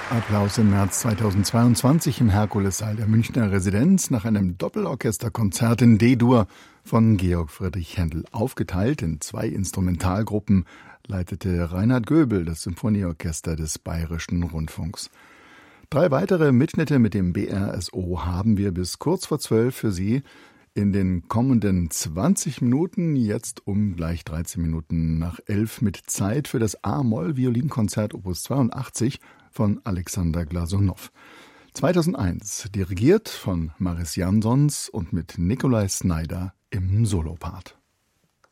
Applaus im März 2022 im Herkulessaal der Münchner Residenz nach einem Doppelorchesterkonzert in D-Dur von Georg Friedrich Händel. Aufgeteilt in 2 Instrumentalgruppen leitete Reinhard Göbel das Symphonieorchester des Bayerischen Rundfunks. 3 weitere Mitschnitte mit dem BRSO haben wir bis kurz vor 12 für Sie in den kommenden 20 Minuten, jetzt um gleich 13 Minuten nach 11 mit Zeit für das A-Moll-Violinkonzert Opus 82 von Alexander Glasunow. 2001, dirigiert von Maris Jansons und mit Nikolai Snyder im Solopart.